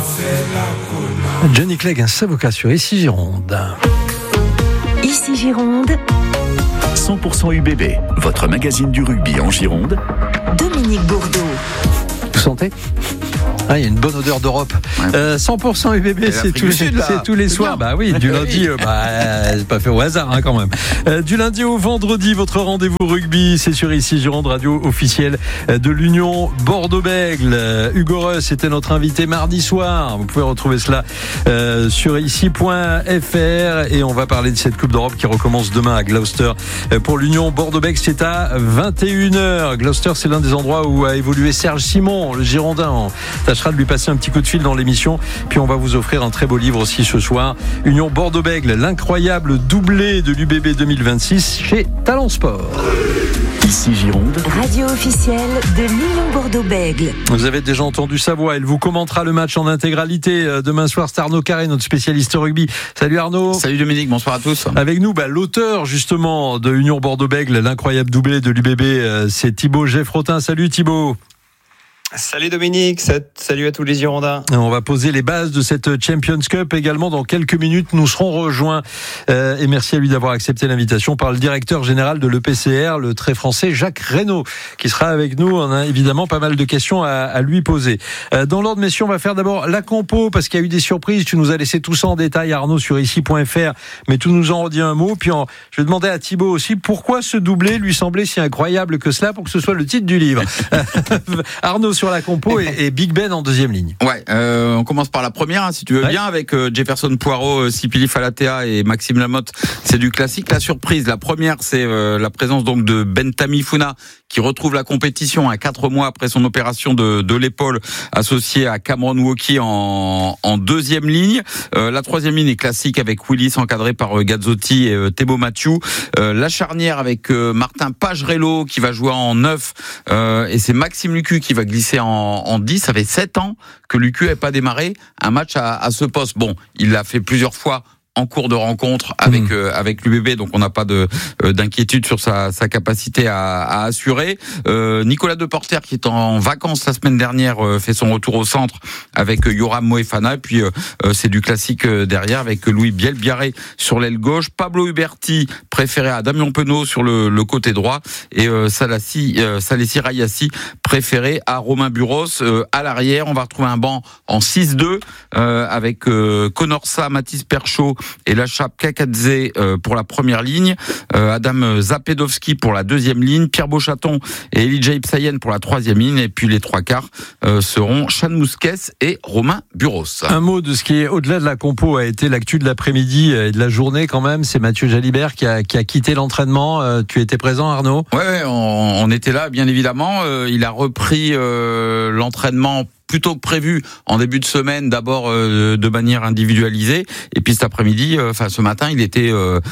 Johnny Clegg, un Savoca sur Ici Gironde. Ici Gironde. 100% UBB, votre magazine du rugby en Gironde. Dominique Bourdeau. Vous sentez ? Ah, il y a une bonne odeur d'Europe. 100% UBB, c'est tous les soirs. Bah oui, du lundi, c'est pas fait au hasard quand même. Du lundi au vendredi, votre rendez-vous rugby, c'est sur Ici Gironde, radio officielle de l'Union Bordeaux-Bègles. Hugo Reus était notre invité mardi soir. Vous pouvez retrouver cela sur ici.fr et on va parler de cette Coupe d'Europe qui recommence demain à Gloucester pour l'Union Bordeaux-Bègles. C'est à 21h. Gloucester, c'est l'un des endroits où a évolué Serge Simon, le Girondin. On tâchera de lui passer un petit coup de fil dans l'émission. Puis on va vous offrir un très beau livre aussi ce soir. Union Bordeaux-Bègles, l'incroyable doublé de l'UBB 2026 chez Talent Sport. Ici Gironde, Radio officielle de l'Union Bordeaux-Bègles. Vous avez déjà entendu sa voix. Elle vous commentera le match en intégralité. Demain soir, c'est Arnaud Carré, notre spécialiste rugby. Salut Arnaud. Salut Dominique, bonsoir à tous. Avec nous, l'auteur justement de Union Bordeaux-Bègles, l'incroyable doublé de l'UBB, c'est Thibaut Geffrotin. Salut Thibaut. Salut Dominique, salut à tous les Girondins. On va poser les bases de cette Champions Cup également dans quelques minutes. Nous serons rejoints et merci à lui d'avoir accepté l'invitation par le directeur général de l'EPCR, le très français Jacques Reynaud, qui sera avec nous. On a évidemment pas mal de questions à lui poser. Dans l'ordre, messieurs, on va faire d'abord la compo parce qu'il y a eu des surprises. Tu nous as laissé tout ça en détail, Arnaud, sur ici.fr, mais tu nous en redis un mot. Puis je vais demander à Thibaut aussi pourquoi ce doublé lui semblait si incroyable que cela pour que ce soit le titre du livre. Arnaud sur la compo et Big Ben en deuxième ligne. Ouais, on commence par la première, si tu veux bien, avec Jefferson Poirot, Sipili Falatea et Maxime Lamotte. C'est du classique. La surprise, la première, c'est la présence donc de Bentami Funa, qui retrouve la compétition à 4 mois après son opération de l'épaule, associé à Cameron Woki en deuxième ligne. La troisième ligne est classique avec Willis encadré par Gazzotti et Thébo Mathieu. La charnière avec Martin Pagerello qui va jouer en 9 et c'est Maxime Lucu qui va glisser en 10. Ça fait 7 ans que Lucu n'ait pas démarré un match à ce poste. Bon, il l'a fait plusieurs fois en cours de rencontre avec l'UBB, donc on n'a pas d'inquiétude sur sa capacité à assurer. Nicolas Deporter qui est en vacances la semaine dernière fait son retour au centre avec Yoram Moefana, et puis c'est du classique derrière avec Louis Bielbiaré sur l'aile gauche, Pablo Huberti préféré à Damien Penaud sur le côté droit et Salessi Rayassi préféré à Romain Buros à l'arrière. On va retrouver un banc en 6-2 avec Conorsa, Mathis Perchaud et Lachap Kakadze pour la première ligne, Adam Zapedowski pour la deuxième ligne, Pierre Beauchaton et Elijah Ipsayen pour la troisième ligne, et puis les trois quarts seront Chan Mousquès et Romain Buros. Un mot de ce qui est au-delà de la compo a été l'actu de l'après-midi et de la journée quand même, c'est Mathieu Jalibert qui a quitté l'entraînement. Tu étais présent, Arnaud ? Ouais, on était là bien évidemment. Il a repris l'entraînement plutôt que prévu en début de semaine, d'abord de manière individualisée, et puis cet après-midi, ce matin, il était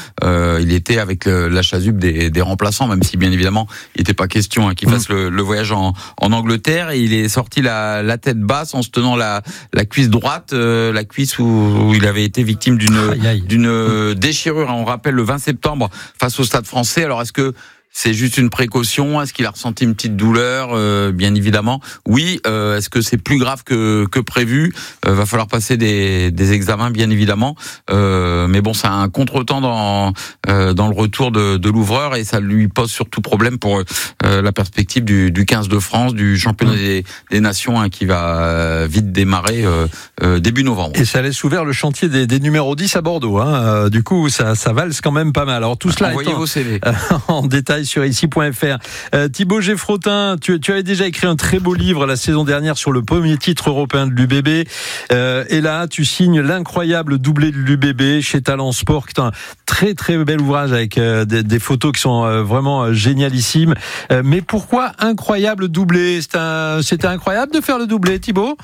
avec la chasuble des remplaçants, même si bien évidemment il n'était pas question qu'il fasse le voyage en Angleterre, et il est sorti la tête basse en se tenant la cuisse droite, la cuisse où il avait été victime d'une déchirure. On rappelle le 20 septembre face au Stade Français. Alors est-ce que c'est juste une précaution? Est-ce qu'il a ressenti une petite douleur? Bien évidemment, oui. Est-ce que c'est plus grave que prévu? Va falloir passer des examens, bien évidemment. Mais bon, c'est un contretemps dans le retour de l'ouvreur, et ça lui pose surtout problème pour la perspective du 15 de France, du championnat des nations qui va vite démarrer début novembre. Et ça laisse ouvert le chantier des numéros 10 à Bordeaux. Du coup, ça valse quand même pas mal. Alors tout cela envoyez vos CV en détail sur ici.fr. Thibaut Geffrotin, tu avais déjà écrit un très beau livre la saison dernière sur le premier titre européen de l'UBB. Et là, tu signes l'incroyable doublé de l'UBB chez Talent Sport, qui est un très très bel ouvrage avec des photos qui sont vraiment génialissimes. Mais pourquoi incroyable doublé? C'était incroyable de faire le doublé, Thibaut?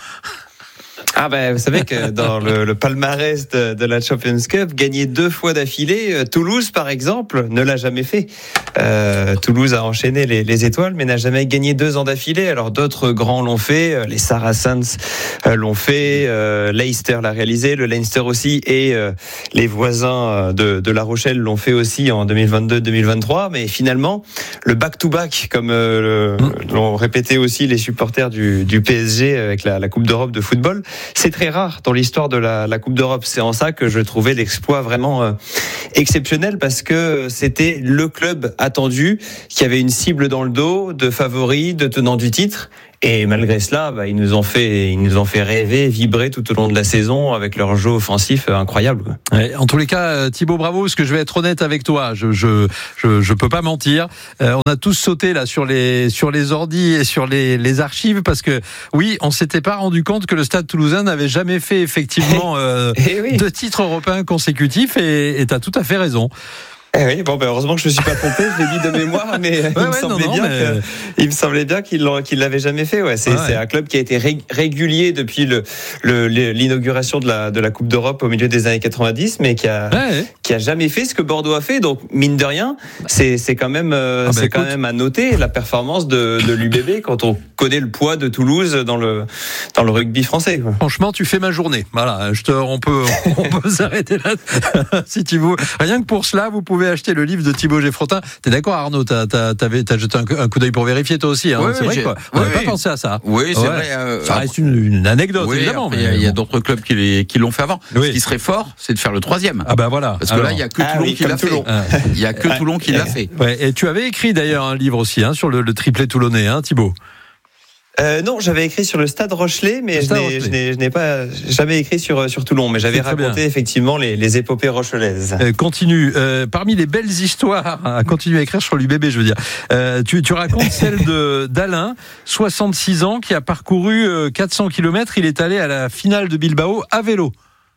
Vous savez que dans le palmarès de la Champions Cup, gagner 2 fois d'affilée, Toulouse par exemple ne l'a jamais fait. Toulouse a enchaîné les étoiles, mais n'a jamais gagné 2 ans d'affilée. Alors d'autres grands l'ont fait, les Saracens l'ont fait, Leicester l'a réalisé, le Leinster aussi, et les voisins de La Rochelle l'ont fait aussi en 2022-2023. Mais finalement, le back-to-back, comme l'ont répété aussi les supporters du PSG avec la Coupe d'Europe de football, c'est très rare dans l'histoire de la Coupe d'Europe. C'est en ça que je trouvais l'exploit vraiment exceptionnel, parce que c'était le club attendu qui avait une cible dans le dos de favoris, de tenants du titre. Et malgré cela, ils nous ont fait rêver, vibrer tout au long de la saison avec leur jeu offensif incroyable. Ouais, en tous les cas, Thibaut, bravo, parce que je vais être honnête avec toi. Je peux pas mentir. On a tous sauté là sur les ordis et sur les archives, parce que oui, on s'était pas rendu compte que le Stade Toulousain n'avait jamais fait effectivement oui. 2 titres européens consécutifs, et t'as tout à fait raison. Oui, heureusement que je me suis pas trompé, je l'ai dit de mémoire, mais il me semblait bien qu'il l'avait jamais fait. Ouais, c'est un club qui a été régulier depuis l'inauguration de la Coupe d'Europe au milieu des années 90, mais qui a jamais fait ce que Bordeaux a fait. Donc mine de rien, c'est quand même quand même à noter la performance de l'UBB quand on connaît le poids de Toulouse dans le rugby français. Quoi. Franchement, tu fais ma journée. Voilà, on peut s'arrêter là si tu veux. Rien que pour cela, vous pouvez acheter le livre de Thibaut Geffrotin. T'es d'accord, Arnaud? T'as jeté un coup d'œil pour vérifier toi aussi, hein? Oui, c'est vrai quoi. On n'avait pas pensé à ça. Oui, c'est vrai. Ça reste une anecdote, évidemment. Il y a d'autres clubs qui l'ont fait avant. Ce qui serait fort, c'est de faire le 3e. Ah bah voilà. Parce que là, il y a que Toulon qui l'a fait. Il y a que Toulon qui l'a fait. Ouais, et tu avais écrit d'ailleurs un livre aussi, sur le triplé toulonnais, Thibaut. Non, j'avais écrit sur le Stade Rochelais, mais je n'ai pas jamais écrit sur Toulon, mais j'avais raconté effectivement les épopées rochelaises. Continue. Parmi les belles histoires à continuer à écrire sur l'UBB, je veux dire, tu racontes celle d'Alain, 66 ans, qui a parcouru 400 km. Il est allé à la finale de Bilbao à vélo.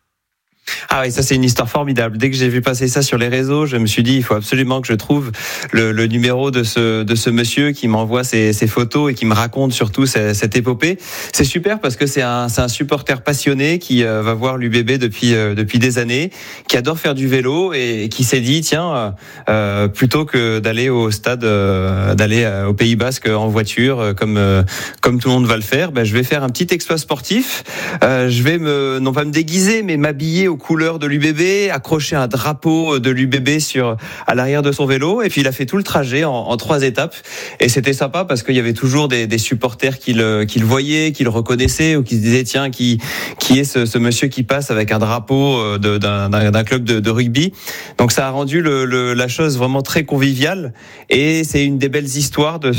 Ah oui, ça c'est une histoire formidable. Dès que j'ai vu passer ça sur les réseaux, je me suis dit il faut absolument que je trouve le numéro de ce monsieur qui m'envoie ses photos et qui me raconte surtout cette épopée. C'est super parce que c'est un supporter passionné qui va voir l'UBB depuis des années, qui adore faire du vélo et qui s'est dit tiens, plutôt que d'aller au stade, d'aller au Pays Basque en voiture comme tout le monde va le faire, je vais faire un petit exploit sportif. Je vais non pas me déguiser mais m'habiller aux couleurs de l'UBB, accrocher un drapeau de l'UBB à l'arrière de son vélo, et puis il a fait tout le trajet en 3 étapes, et c'était sympa parce qu'il y avait toujours des supporters qui le voyaient, qui le reconnaissaient, ou qui se disaient tiens, qui est ce monsieur qui passe avec un drapeau d'un club de rugby. Donc ça a rendu la chose vraiment très conviviale, et c'est une des belles histoires de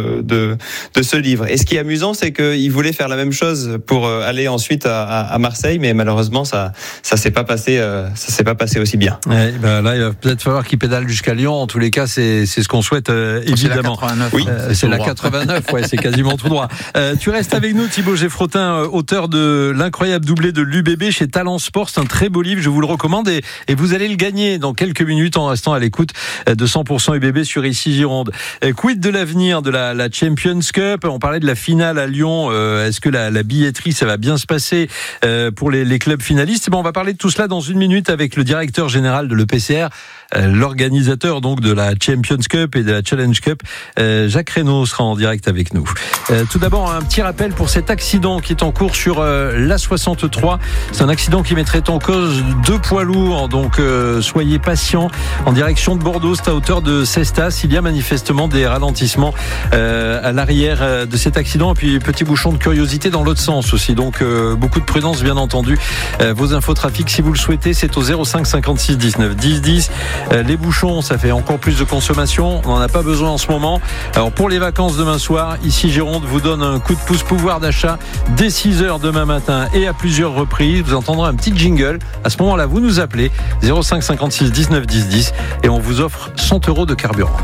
ce livre. Et ce qui est amusant, c'est qu'il voulait faire la même chose pour aller ensuite à Marseille, mais malheureusement ça s'est pas passé aussi bien. Ouais, là, il va peut-être falloir qu'il pédale jusqu'à Lyon. En tous les cas, c'est ce qu'on souhaite évidemment. C'est la 89. Oui, c'est la 89. Ouais, c'est quasiment tout droit. Tu restes avec nous, Thibaut Geffrotin, auteur de l'incroyable doublé de l'UBB chez Talent Sport. C'est un très beau livre. Je vous le recommande, et vous allez le gagner dans quelques minutes en restant à l'écoute de 100% UBB sur Ici Gironde. Quid de l'avenir de la Champions Cup? On parlait de la finale à Lyon. Est-ce que la billetterie, ça va bien se passer pour les clubs finalistes? On va parler de tout cela dans une minute avec le directeur général de l'EPCR, l'organisateur donc de la Champions Cup et de la Challenge Cup. Jacques Reynaud sera en direct avec nous. Tout d'abord, un petit rappel pour cet accident qui est en cours sur l'A63. C'est un accident qui mettrait en cause 2 poids lourds, donc soyez patients. En direction de Bordeaux, c'est à hauteur de Cestas. Il y a manifestement des ralentissements à l'arrière de cet accident, et puis petit bouchon de curiosité dans l'autre sens aussi. Donc beaucoup de prudence, bien entendu. Vos infos trafic, si vous le souhaitez, c'est au 05 56 19 10 10. Les bouchons, ça fait encore plus de consommation. On n'en a pas besoin en ce moment. Alors pour les vacances demain soir, Ici Gironde vous donne un coup de pouce pouvoir d'achat dès 6h demain matin et à plusieurs reprises. Vous entendrez un petit jingle. À ce moment-là, vous nous appelez 05 56 19 10 10 et on vous offre 100 € de carburant.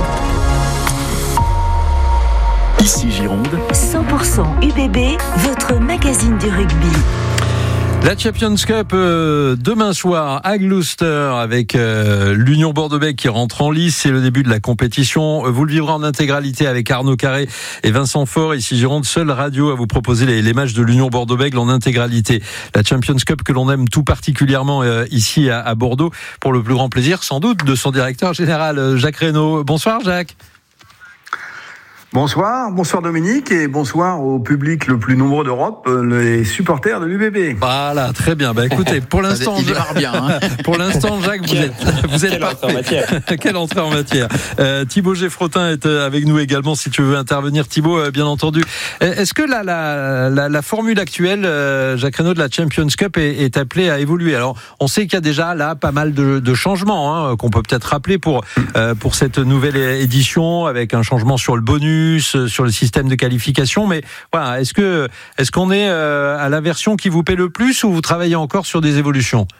Ici Gironde, 100% UBB, votre magazine du rugby. La Champions Cup demain soir à Gloucester avec l'Union Bordeaux-Bègles qui rentre en lice. C'est le début de la compétition. Vous le vivrez en intégralité avec Arnaud Carré et Vincent Faure. Ici Gironde, seule radio à vous proposer les matchs de l'Union Bordeaux-Bègles en intégralité. La Champions Cup que l'on aime tout particulièrement ici à Bordeaux, pour le plus grand plaisir sans doute de son directeur général Jacques Reynaud. Bonsoir Jacques. Bonsoir Dominique et bonsoir au public le plus nombreux d'Europe, les supporters de l'UBB. Voilà, très bien. Bah écoutez, pour l'instant, il démarre bien. Hein. Pour l'instant, Jacques, vous êtes parfait. Quelle entrée en matière. Thibaut Geffrotin est avec nous également, si tu veux intervenir, Thibaut, bien entendu. Est-ce que la formule actuelle, Jacques Reynaud, de la Champions Cup est appelée à évoluer? Alors, on sait qu'il y a déjà là pas mal de changements qu'on peut peut-être rappeler pour cette nouvelle édition, avec un changement sur le bonus, sur le système de qualification, mais voilà, est-ce qu'on est à la version qui vous plaît le plus ou vous travaillez encore sur des évolutions?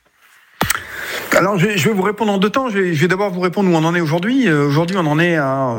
Alors je vais vous répondre en deux temps. Je vais d'abord vous répondre où on en est aujourd'hui. Aujourd'hui, on en est à